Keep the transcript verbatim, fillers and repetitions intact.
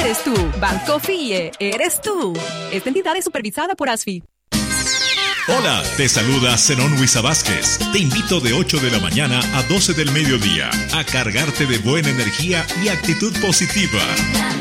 eres tú. Banco F I E, eres tú. Esta entidad es supervisada por ASFI. Hola, te saluda Zenón Huiza Vázquez. Te invito de ocho de la mañana a doce del mediodía a cargarte de buena energía y actitud positiva.